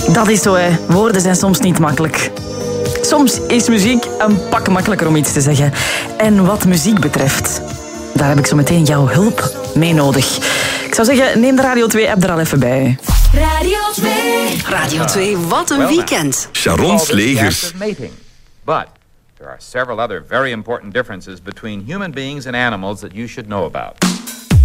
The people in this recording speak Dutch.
Dat is zo, hè. Woorden zijn soms niet makkelijk. Soms is muziek een pak makkelijker om iets te zeggen. En wat muziek betreft, daar heb ik zo meteen jouw hulp mee nodig. Ik zou zeggen, neem de Radio 2-app er al even bij. Radio 2. Radio 2, wat een weekend. Charons legers. But there are several other very important differences between human beings and animals that you should know about.